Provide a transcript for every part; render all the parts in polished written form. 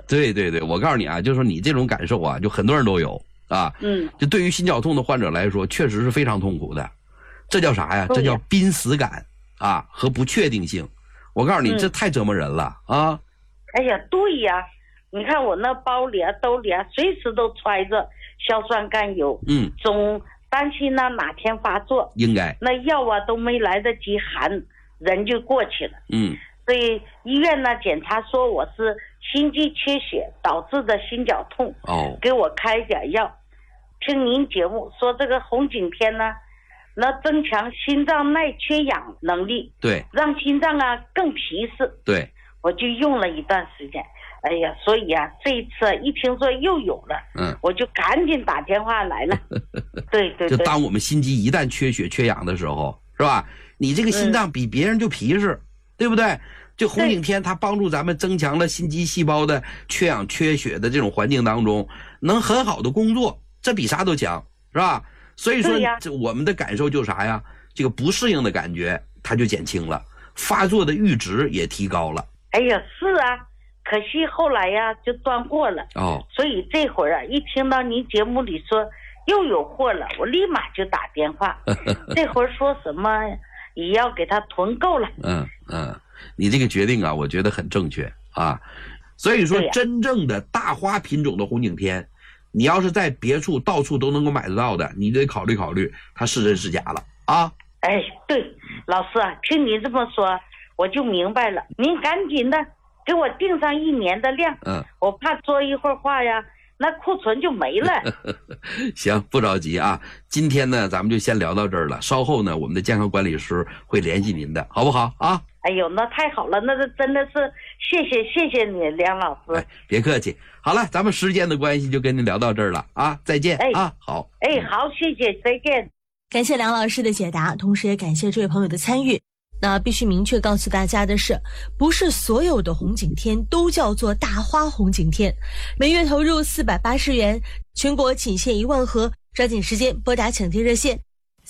对对对，我告诉你啊，就是说你这种感受啊，就很多人都有啊。就对于心绞痛的患者来说，确实是非常痛苦的。这叫啥呀？这叫濒死感啊和不确定性。我告诉你，这太折磨人了啊！ 哎呀，对呀，你看我那包里啊、兜里啊，随时都揣着硝酸甘油，总担心呢哪天发作。 应该那药啊都没来得及含，人就过去了。所以医院呢检查说我是心肌缺血导致的心绞痛，给我开点药。听您节目说这个红景天呢，那增强心脏耐缺氧能力， 对， 让心脏啊更皮实。 对， 我就用了一段时间。哎呀，所以啊，这一次一听说又有了，我就赶紧打电话来了。对对对， 就当我们心肌一旦缺血缺氧的时候，是吧？你这个心脏比别人就皮实，对不对？这红景天它帮助咱们增强了心肌细胞的缺氧缺血的这种环境当中，能很好的工作，这比啥都强，是吧？所以说，这我们的感受就是啥呀？这个不适应的感觉它就减轻了，发作的阈值也提高了。 哎呀，是啊，可惜后来呀就断货了。所以这会儿啊，一听到您节目里说又有货了，我立马就打电话。这会儿说什么也要给他囤够了。 你这个决定啊，我觉得很正确啊。所以说，真正的大花品种的红景天，你要是在别处到处都能够买得到的，你得考虑考虑它是真是假了啊。 哎，对，老师啊，听你这么说我就明白了，您赶紧的给我定上1年的量，我怕说一会儿话呀，那库存就没了。 行，不着急啊。今天呢，咱们就先聊到这儿了。稍后呢，我们的健康管理师会联系您的，好不好啊？ 哎呦，那太好了，那真的是谢谢你，梁老师。 别客气。好了，咱们时间的关系就跟您聊到这儿了啊，再见啊。好， 好，谢谢，再见。 感谢梁老师的解答，同时也感谢这位朋友的参与。那必须明确告诉大家的是，不是所有的红景天都叫做大花红景天。每月投入480元，全国仅限1万盒，抓紧时间拨打抢听热线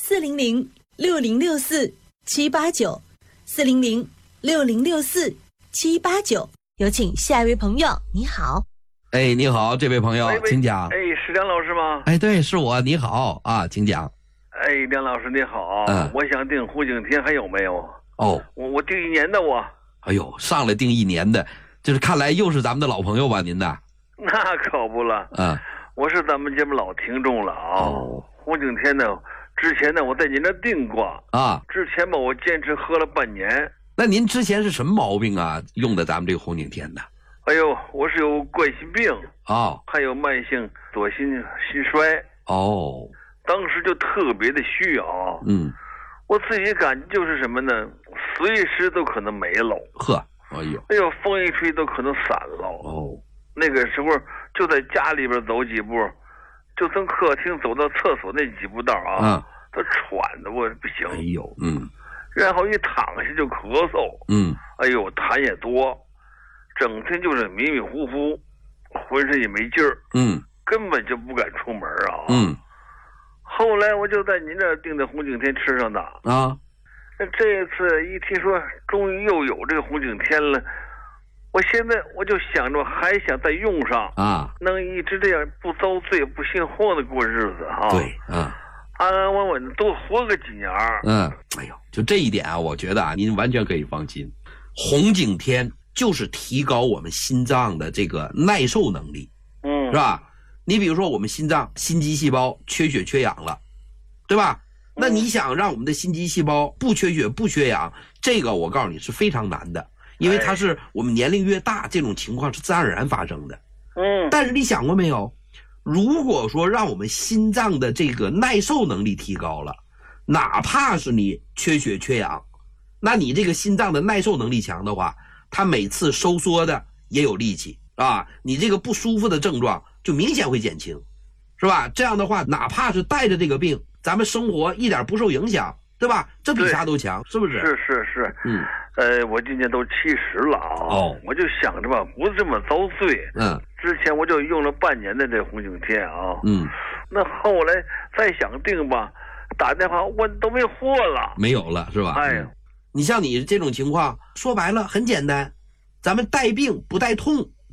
400-6064-789，400-6064-789。有请下一位朋友，你好。 你好，这位朋友，请讲。 是梁老师吗？ 对，是我，你好啊，请讲。 梁老师你好，我想订红景天还有没有？我订1年的我。 哎呦，上来订1年的，就是看来又是咱们的老朋友吧，您的？ 那可不了，我是咱们节目老听众了啊。红景天呢，之前呢我在您那订过啊，之前吧我坚持喝了半年。 那您之前是什么毛病啊？用的咱们这个红景天的？ 哎呦，我是有冠心病还有慢性左心衰当时就特别的虚啊，我自己感觉就是什么呢？随时都可能没了。哎呦，风一吹都可能散了。那个时候就在家里边走几步，就从客厅走到厕所那几步道都喘的我不行。然后一躺下就咳嗽。哎呦，痰也多，整天就是迷迷糊糊，浑身也没劲儿。根本就不敢出门啊。后来我就在您这订的红景天吃上的这次一听说终于又有这个红景天了，我现在我就想着还想再用上能一直这样不遭罪不心慌的过日子对安安稳稳的多活个几年。 哎呦，就这一点啊，我觉得您完全可以放心。红景天就是提高我们心脏的这个耐受能力，是吧？你比如说我们心脏心肌细胞缺血缺氧了，对吧？那你想让我们的心肌细胞不缺血不缺氧，这个我告诉你是非常难的，因为它是我们年龄越大，这种情况是自然而然发生的。但是你想过没有，如果说让我们心脏的这个耐受能力提高了，哪怕是你缺血缺氧，那你这个心脏的耐受能力强的话，它每次收缩的也有力气你这个不舒服的症状就明显会减轻，是吧？这样的话，哪怕是带着这个病，咱们生活一点不受影响，对吧？这比啥都强，是不是？ 是。我今年都70了我就想着吧，不这么遭罪。之前我就用了半年的这红景天那后来再想订吧，打电话问都没货了， 没有了，是吧？你像你这种情况，说白了很简单，咱们带病不带痛，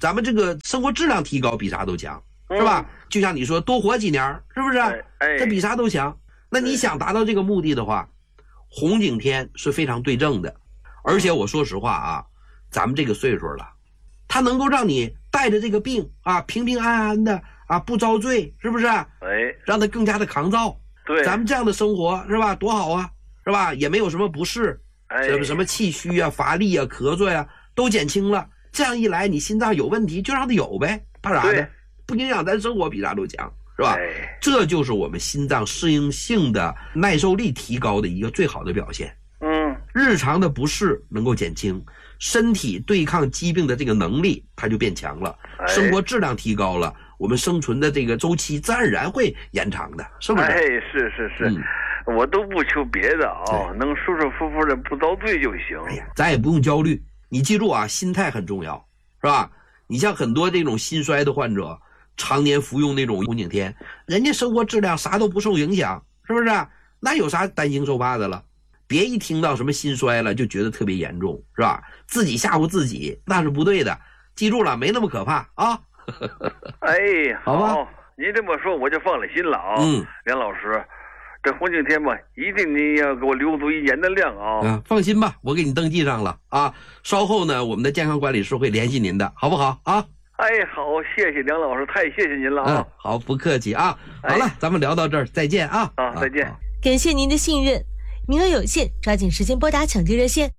咱们这个生活质量提高比啥都强，是吧？就像你说多活几年，是不是？这比啥都强。那你想达到这个目的的话，红景天是非常对症的。而且我说实话啊，咱们这个岁数了，它能够让你带着这个病啊，平平安安的啊，不遭罪，是不是？让它更加的抗造。 对， 咱们这样的生活是吧，多好啊，是吧？也没有什么不适，什么气虚啊、乏力啊、咳嗽呀，都减轻了。这样一来，你心脏有问题就让它有呗，怕啥的？不影响咱生活，比啥都强，是吧？这就是我们心脏适应性的耐受力提高的一个最好的表现。日常的不适能够减轻，身体对抗疾病的这个能力它就变强了，生活质量提高了，我们生存的这个周期自然而然会延长的，是不是？ 是，我都不求别的啊，能舒舒服服的不遭罪就行。 咱也不用焦虑，你记住啊，心态很重要，是吧？你像很多这种心衰的患者，常年服用那种红景天，人家生活质量啥都不受影响，是不是？那有啥担惊受怕的了？别一听到什么心衰了就觉得特别严重，是吧？自己吓唬自己那是不对的，记住了，没那么可怕啊。好吧， 您这么说我就放了心了啊。梁老师，这红景天吧，一定您要给我留足1年的量啊。 放心吧，我给你登记上了啊。稍后呢，我们的健康管理师会联系您的，好不好啊？ 好，谢谢梁老师，太谢谢您了啊。 好，不客气啊。好了，咱们聊到这儿，再见啊。 再见。 感谢您的信任，名额有限，抓紧时间拨打抢救热线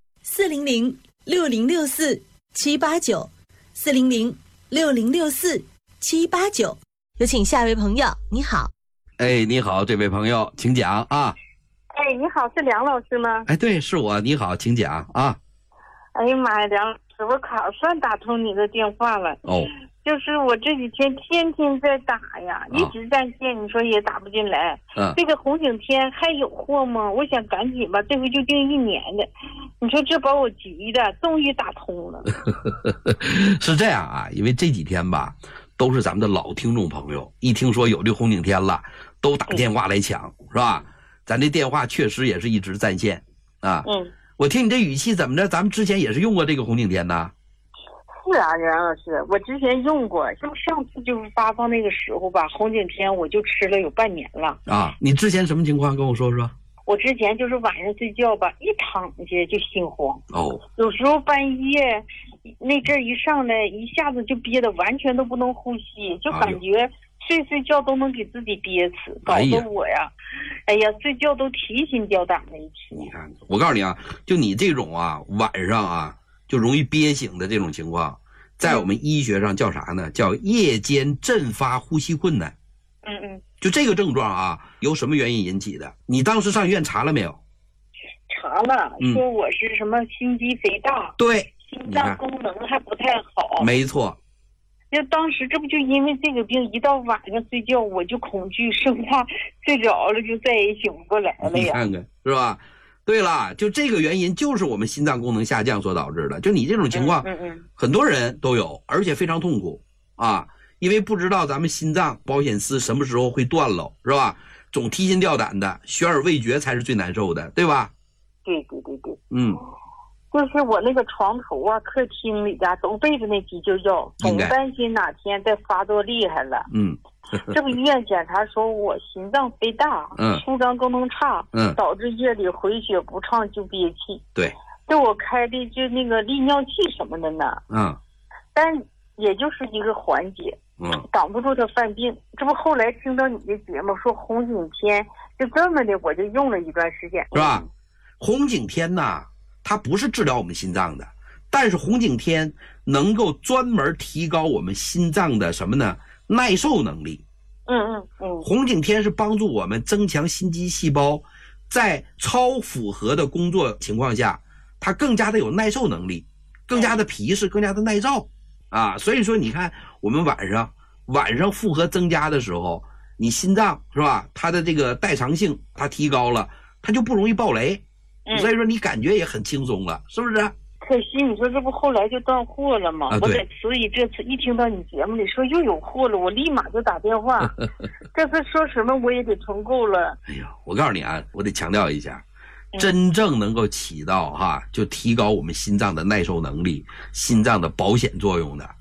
400-6064-789，400-6064-789。有请下一位朋友，你好。 你好，这位朋友，请讲啊。 你好，是梁老师吗？ 对，是我，你好，请讲啊。 哎呀妈呀，梁老师，我可算打通你的电话了。就是我这几天天天在打呀，一直在线，你说也打不进来。这个红景天还有货吗？我想赶紧吧，这回就订1年的。你说这把我急的，终于打通了。 是这样啊，因为这几天吧，都是咱们的老听众朋友，一听说有这红景天了，都打电话来抢，是吧？咱这电话确实也是一直在线啊。我听你这语气怎么着？咱们之前也是用过这个红景天呢？ 是啊，梁老师，我之前用过，就上次就是发放那个时候吧，红景天我就吃了有半年了。 你之前什么情况？跟我说说。 我之前就是晚上睡觉吧，一躺下就心慌。有时候半夜那阵儿一上来，一下子就憋得完全都不能呼吸，就感觉睡觉都能给自己憋死，搞得我呀，睡觉都提心吊胆的一天。 你看，我告诉你啊，就你这种啊，晚上啊就容易憋醒的这种情况，在我们医学上叫啥呢？叫夜间阵发呼吸困难。就这个症状啊，由什么原因引起的？你当时上医院查了没有？ 查了，说我是什么心肌肥大， 对， 心脏功能还不太好。 没错。 就当时这不就因为这个病，一到晚上睡觉我就恐惧，生怕睡着了就再也醒不过来了呀。 你看看是吧？对了，就这个原因就是我们心脏功能下降所导致的。就你这种情况，很多人都有，而且非常痛苦啊。因为不知道咱们心脏保险丝什么时候会断了，是吧？总提心吊胆的，悬而未决才是最难受的，对吧？ 对。就是我那个床头啊、客厅里家都备着那急救药，总担心哪天再发作厉害了。这不医院检查说我心脏肥大，舒张功能差，导致夜里回血不畅就憋气。 对， 就我开的就那个利尿剂什么的呢。但也就是一个缓解。挡不住他犯病。这不后来听到你的节目说红景天，就这么的我就用了一段时间， 是吧？红景天呐，它不是治疗我们心脏的，但是红景天能够专门提高我们心脏的什么呢？耐受能力。红景天是帮助我们增强心肌细胞，在超负荷的工作情况下，它更加的有耐受能力，更加的皮实，更加的耐造啊。所以说你看我们晚上负荷增加的时候，你心脏是吧，它的这个代偿性它提高了，它就不容易爆雷，所以说你感觉也很轻松了，是不是？ 可惜你说这不后来就断货了吗？所以这次一听到你节目里说又有货了，我立马就打电话。这次说什么我也得存够了。 哎呀，我告诉你啊，我得强调一下，真正能够起到就提高我们心脏的耐受能力、心脏的保险作用的，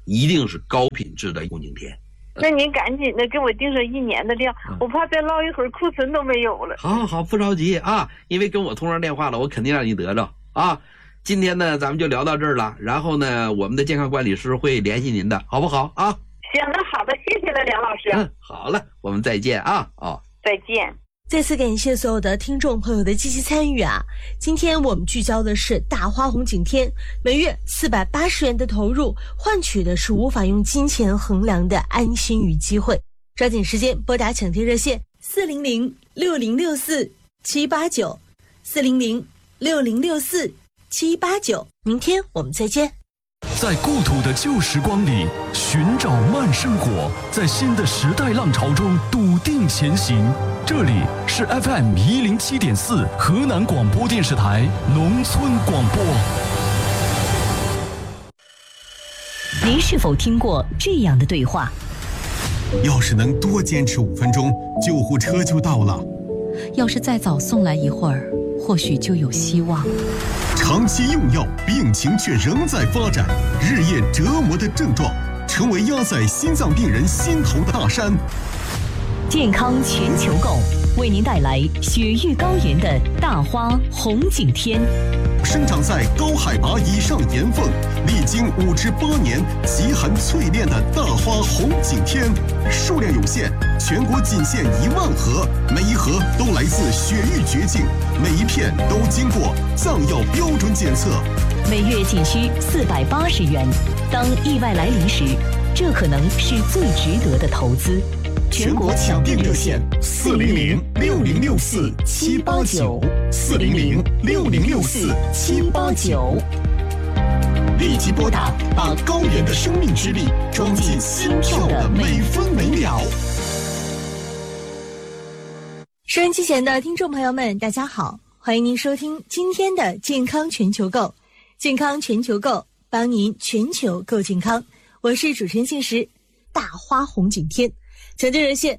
一定是高品质的红景天。 那您赶紧的给我订上1年的量，我怕再唠一会儿库存都没有了。 好，不着急啊，因为跟我通上电话了，我肯定让你得着啊。今天呢，咱们就聊到这儿了，然后呢，我们的健康管理师会联系您的，好不好啊？ 行，那好的，谢谢了，梁老师。 好了，我们再见啊！ 再见。 再次感谢所有的听众朋友的积极参与啊！今天我们聚焦的是大花红景天，每月480元的投入，换取的是无法用金钱衡量的安心与机会。抓紧时间拨打抢贴热线400-6064-789，400-6064-789。明天我们再见。 在故土的旧时光里寻找慢生活，在新的时代浪潮中笃定前行。这里是 FM107.4 河南广播电视台农村广播。 您是否听过这样的对话？ 要是能多坚持5分钟，救护车就到了。 要是再早送来一会儿，或许就有希望。 长期用药，病情却仍在发展，日夜折磨的症状，成为压在心脏病人心头的大山。 健康全球购为您带来雪域高原的大花红景天， 生长在高海拔以上岩缝，历经5至8年极寒淬炼的大花红景天，数量有限，全国仅限1万盒，每一盒都来自雪域绝境，每一片都经过藏药标准检测， 每月仅需480元。当意外来临时，这可能是最值得的投资。 全国抢订热线400-6064-789，400-6064-789，立即拨打，把高原的生命之力装进心跳的每分每秒。 收音机前的听众朋友们，大家好，欢迎您收听今天的健康全球购，健康全球购，帮您全球购健康。我是主持人信实，大花红景天。抢订热线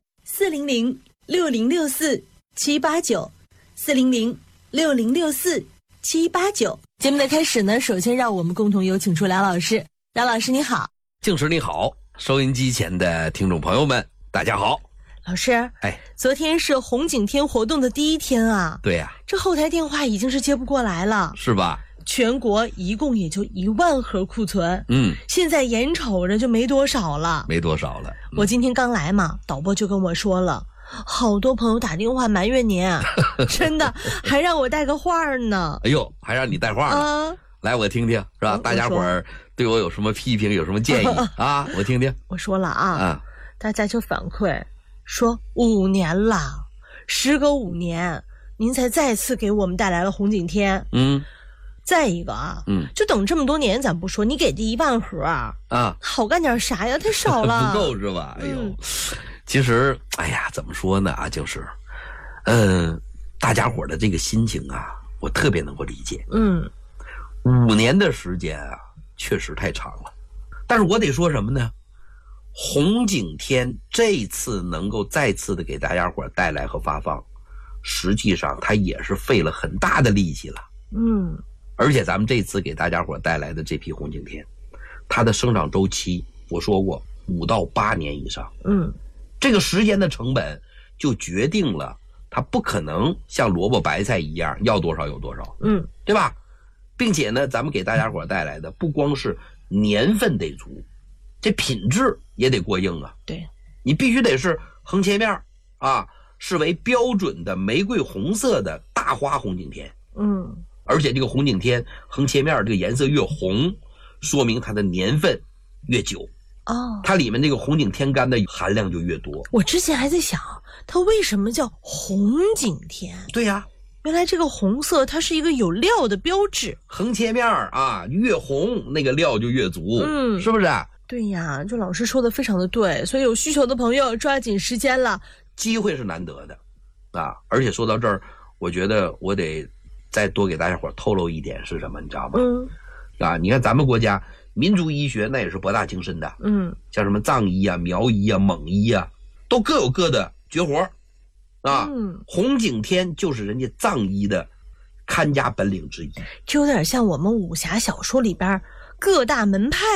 400-6064-789，400-6064-789。节目的开始呢，首先让我们共同有请出梁老师。梁老师你好。 静时你好，收音机前的听众朋友们大家好。 老师，昨天是红景天活动的第1天啊。 对呀， 这后台电话已经是接不过来了， 是吧？ 全国一共也就1万盒库存，现在眼瞅着就没多少了。 我今天刚来嘛，导播就跟我说了，好多朋友打电话埋怨您，真的，还让我带个话呢。 哎呦，还让你带话呢？来，我听听，是吧？大家伙儿对我有什么批评，有什么建议啊？我听听。 我说了啊，大家就反馈说5年了，时隔5年，您才再次给我们带来了红景天。再一个啊，就等这么多年，咱不说，你给这1万盒啊，好干点啥呀？太少了， 不够是吧？哎呦，其实，怎么说呢？就是，大家伙的这个心情啊，我特别能够理解。5年的时间啊，确实太长了。但是我得说什么呢？红景天这次能够再次的给大家伙带来和发放，实际上它也是费了很大的力气了。而且咱们这次给大家伙带来的这批红景天，它的生长周期我说过5到8年以上。这个时间的成本就决定了它不可能像萝卜白菜一样要多少有多少。对吧？并且呢，咱们给大家伙带来的不光是年份得足，这品质也得过硬啊。 对， 你必须得是横切面啊，视为标准的玫瑰红色的大花红景天。而且这个红景天横切面这个颜色越红，说明它的年份越久，它里面这个红景天苷的含量就越多。 我之前还在想，它为什么叫红景天？ 对呀， 原来这个红色它是一个有料的标志。 横切面啊，越红那个料就越足，是不是？ 对呀，就老师说的非常的对，所以有需求的朋友抓紧时间了， 机会是难得的啊！而且说到这儿，我觉得我得再多给大家伙透露一点是什么，你知道吗？你看咱们国家民族医学那也是博大精深的，像什么藏医啊、苗医啊、蒙医啊，都各有各的绝活啊。红景天就是人家藏医的看家本领之一， 就有点像我们武侠小说里边各大门派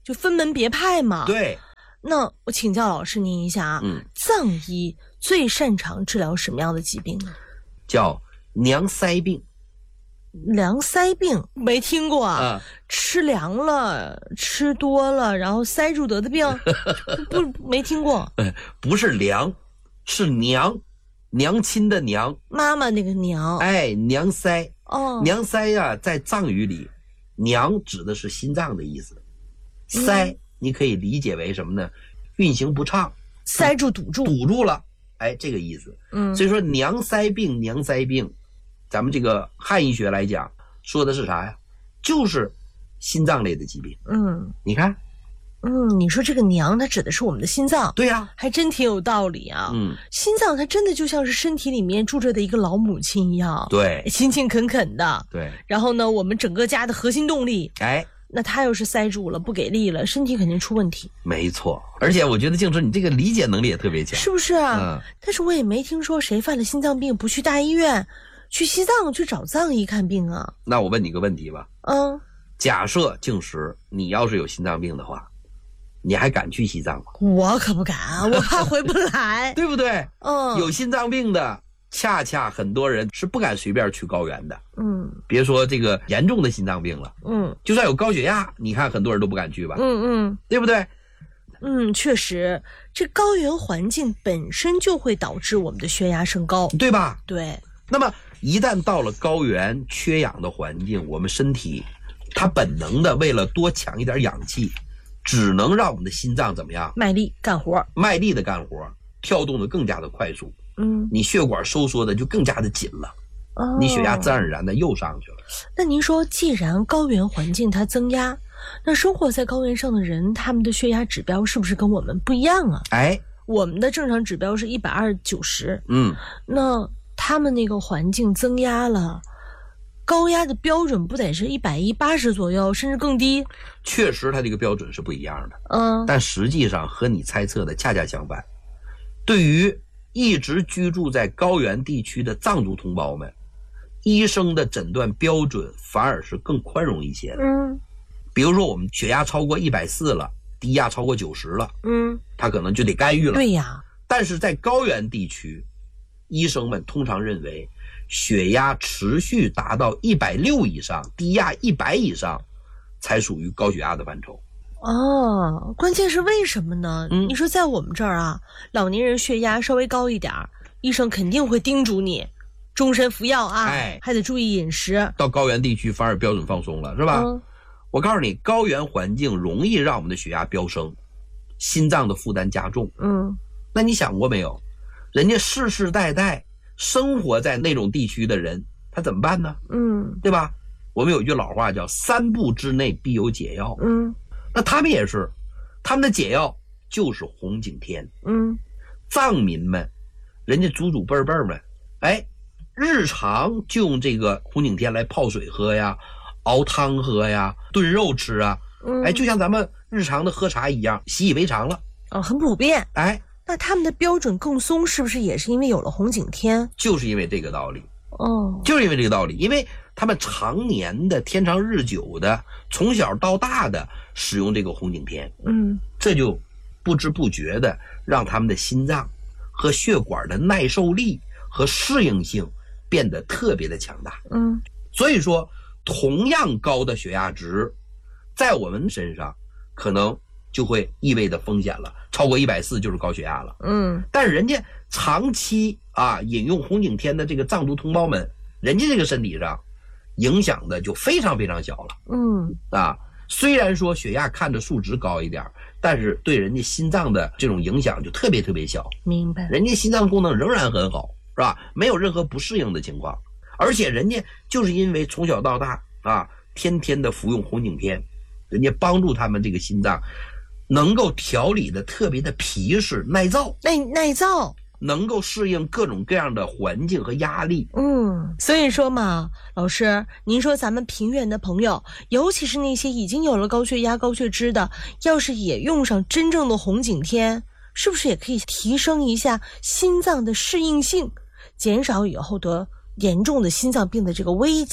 就分门别派嘛。 对。 那我请教老师您一下啊，藏医最擅长治疗什么样的疾病呢？ 叫娘塞病。 凉塞病没听过啊？吃凉了，吃多了，然后塞住得的病，不没听过。 不是凉，是娘，娘亲的娘， 妈妈那个娘。 哎，娘塞。 哦， 娘塞呀，在藏语里，娘指的是心脏的意思，塞你可以理解为什么呢？运行不畅， 塞住堵住了，哎，这个意思。所以说娘塞病，娘塞病。咱们这个汉医学来讲，说的是啥呀？就是心脏类的疾病。你看， 你说这个娘，它指的是我们的心脏。 对呀， 还真挺有道理啊。心脏它真的就像是身体里面住着的一个老母亲一样， 对， 勤勤恳恳的。 对， 然后呢，我们整个家的核心动力。 哎， 那它要是塞住了，不给力了，身体肯定出问题。 没错，而且我觉得静春你这个理解能力也特别强， 是不是啊？但是我也没听说谁犯了心脏病不去大医院。去西藏去找藏医看病啊？ 那我问你个问题吧。假设静时你要是有心脏病的话，你还敢去西藏吗？ 我可不敢，我怕回不来， 对不对？有心脏病的，恰恰很多人是不敢随便去高原的。别说这个严重的心脏病了，就算有高血压，你看很多人都不敢去吧？对不对？ 确实，这高原环境本身就会导致我们的血压升高， 对吧？ 对。 那么一旦到了高原缺氧的环境，我们身体它本能的为了多抢一点氧气，只能让我们的心脏怎么样？ 卖力干活， 跳动的更加的快速。你血管收缩的就更加的紧了，你血压自然而然的又上去了。 那您说，既然高原环境它增压，那生活在高原上的人，他们的血压指标是不是跟我们不一样啊？我们的正常指标是120/90，那他们那个环境增压了，高压的标准不得是110/80左右，甚至更低？ 确实它这个标准是不一样的。但实际上和你猜测的恰恰相反。对于一直居住在高原地区的藏族同胞们，医生的诊断标准反而是更宽容一些的。比如说我们血压超过140了，低压超过90了，他可能就得干预了。 对呀。 但是在高原地区，医生们通常认为血压持续达到160以上，低压100以上才属于高血压的范畴。 关键是为什么呢？你说在我们这儿啊，老年人血压稍微高一点，医生肯定会叮嘱你终身服药啊，还得注意饮食。 到高原地区反而标准放松了，是吧？我告诉你，高原环境容易让我们的血压飙升，心脏的负担加重。那你想过没有，人家世世代代生活在那种地区的人，他怎么办呢？对吧？我们有一句老话叫3步之内必有解药。那他们也是，他们的解药就是红景天。藏民们，人家祖祖辈辈们，日常就用这个红景天来泡水喝呀，熬汤喝呀，炖肉吃啊。就像咱们日常的喝茶一样，习以为常了。 很普遍。那他们的标准更松，是不是也是因为有了红景天？ 就是因为这个道理。就是因为这个道理，因为他们常年的天长日久的，从小到大的使用这个红景天，这就不知不觉的让他们的心脏和血管的耐受力和适应性变得特别的强大。所以说同样高的血压值，在我们身上可能就会意味着风险了，超过140就是高血压了。但是人家长期饮用红景天的这个藏族同胞们，人家这个身体上影响的就非常非常小了。虽然说血压看着数值高一点，但是对人家心脏的这种影响就特别特别小。 明白。 人家心脏功能仍然很好，是吧？没有任何不适应的情况，而且人家就是因为从小到大天天的服用红景天，人家帮助他们这个心脏能够调理的特别的皮实耐造，能够适应各种各样的环境和压力。 所以说嘛，老师，您说咱们平原的朋友，尤其是那些已经有了高血压、高血脂的，要是也用上真正的红景天，是不是也可以提升一下心脏的适应性，减少以后得严重的心脏病的这个危机？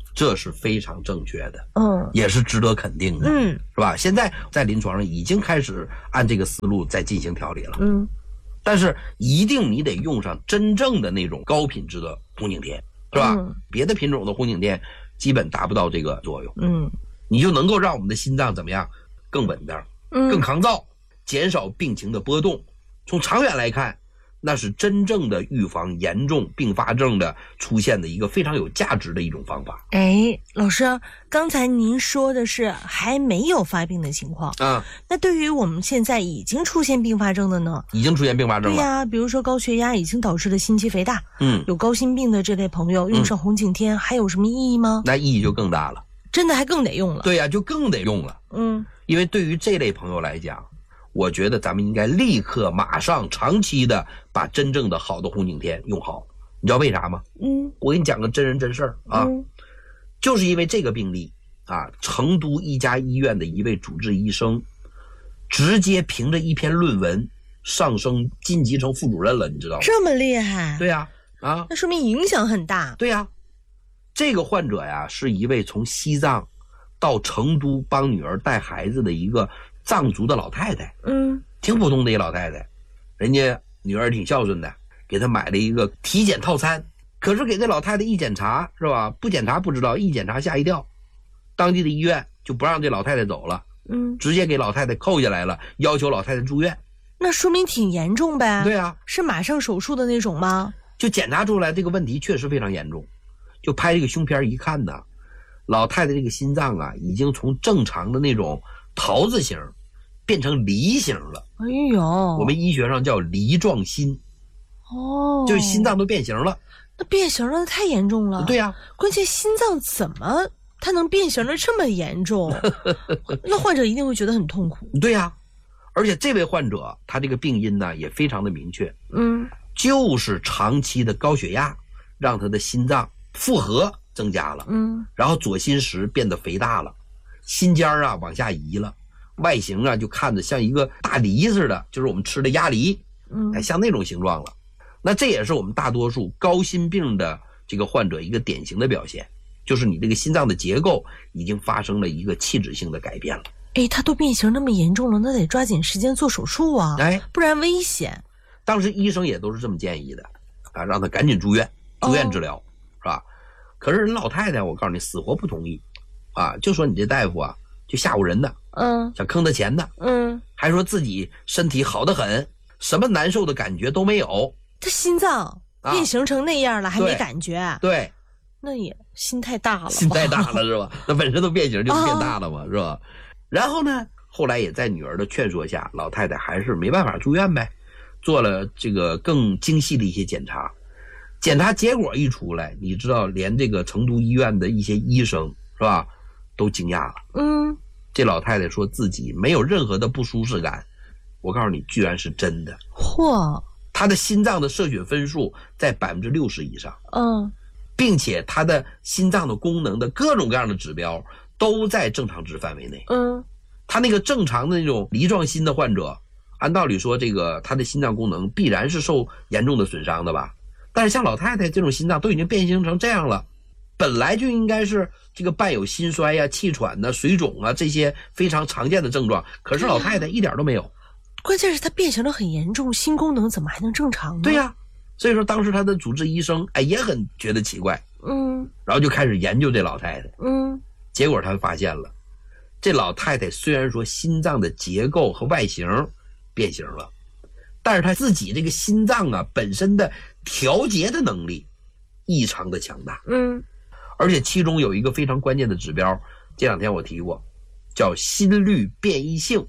这是非常正确的，也是值得肯定的，是吧？现在在临床上已经开始按这个思路在进行调理了，但是一定你得用上真正的那种高品质的红景天，是吧？别的品种的红景天基本达不到这个作用，你就能够让我们的心脏怎么样更稳当，更抗造，减少病情的波动。从长远来看，那是真正的预防严重并发症的出现的一个非常有价值的一种方法。 老师，刚才您说的是还没有发病的情况啊，那对于我们现在已经出现并发症的呢？ 已经出现并发症了。 对呀，比如说高血压已经导致了心肌肥大，有高心病的这类朋友用上红景天还有什么意义吗？ 那意义就更大了， 真的还更得用了。 对呀，就更得用了。因为对于这类朋友来讲，我觉得咱们应该立刻马上长期的把真正的好的红景天用好。你知道为啥吗？我给你讲个真人真事儿啊，就是因为这个病例啊，成都一家医院的一位主治医生直接凭着一篇论文上升晋级成副主任了，你知道吗？ 这么厉害？ 对呀， 那说明影响很大。 对呀，这个患者呀是一位从西藏到成都帮女儿带孩子的一个藏族的老太太，挺普通的一老太太，人家女儿挺孝顺的，给她买了一个体检套餐。可是给这老太太一检查，是吧？不检查不知道，一检查吓一跳，当地的医院就不让这老太太走了，直接给老太太扣下来了，要求老太太住院。 那说明挺严重呗？ 对啊， 是马上手术的那种吗？ 就检查出来这个问题确实非常严重，就拍这个胸片一看呢，老太太这个心脏啊，已经从正常的那种桃子形变成梨形了。 哎呦， 我们医学上叫梨状心。就是心脏都变形了。 那变形了太严重了。 对呀， 关键心脏怎么它能变形的这么严重？那患者一定会觉得很痛苦。 对呀，而且这位患者他这个病因呢也非常的明确，就是长期的高血压让他的心脏负荷增加了，然后左心室变得肥大了，心尖啊往下移了，外形啊就看着像一个大梨似的，就是我们吃的鸭梨，像那种形状了。那这也是我们大多数高心病的这个患者一个典型的表现，就是你这个心脏的结构已经发生了一个器质性的改变了。 他都变形那么严重了，那得抓紧时间做手术啊，不然危险。 当时医生也都是这么建议的啊，让他赶紧住院治疗，是吧？可是人老太太我告诉你死活不同意啊，就说你这大夫啊就吓唬人的，想坑他钱的，还说自己身体好得很，什么难受的感觉都没有。 他心脏变形成那样了，还没感觉？ 对， 那也心太大了， 心太大了是吧？那本身都变形就是变大了嘛，是吧？然后呢，后来也在女儿的劝说下，老太太还是没办法住院呗，做了这个更精细的一些检查。检查结果一出来，你知道，连这个成都医院的一些医生是吧，都惊讶了。这老太太说自己没有任何的不舒适感，我告诉你，居然是真的。 嚯！ 他的心脏的摄血分数在60%以上，并且他的心脏的功能的各种各样的指标都在正常值范围内。他那个正常的那种梨状心的患者，按道理说这个他的心脏功能必然是受严重的损伤的吧？但是像老太太这种心脏都已经变形成这样了，本来就应该是这个伴有心衰呀、气喘呐、水肿啊这些非常常见的症状，可是老太太一点都没有。 关键是他变形得很严重，心功能怎么还能正常呢？ 对呀，所以说当时他的主治医生也很觉得奇怪，然后就开始研究这老太太，结果他发现了，这老太太虽然说心脏的结构和外形变形了，但是他自己这个心脏啊本身的调节的能力异常的强大，而且其中有一个非常关键的指标，这两天我提过，叫心率变异性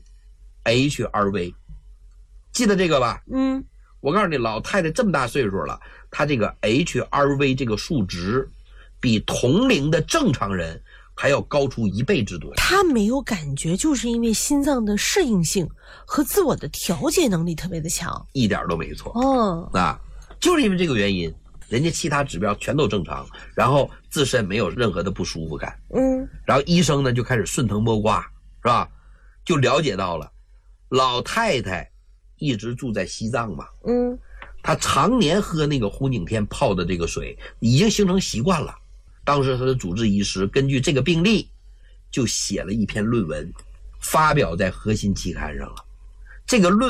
HRV。记得这个吧？我告诉你，老太太这么大岁数了，她这个 HRV 这个数值比同龄的正常人还要高出1倍之多。 她没有感觉，就是因为心脏的适应性和自我的调节能力特别的强， 一点都没错。就是因为这个原因，人家其他指标全都正常，然后自身没有任何的不舒服感。然后医生呢就开始顺藤摸瓜，是吧？就了解到了老太太一直住在西藏嘛，他常年喝那个红景天泡的这个水，已经形成习惯了。 当时他的主治医师根据这个病例就写了一篇论文，发表在核心期刊上了。这个论